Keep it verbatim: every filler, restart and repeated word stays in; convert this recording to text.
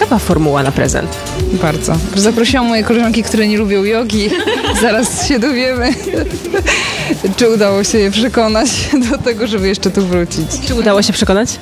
ciekawa formuła na prezent. Bardzo. Zaprosiłam moje koleżanki, które nie lubią jogi. Zaraz się dowiemy, czy udało się je przekonać do tego, żeby jeszcze tu wrócić. Czy udało się przekonać?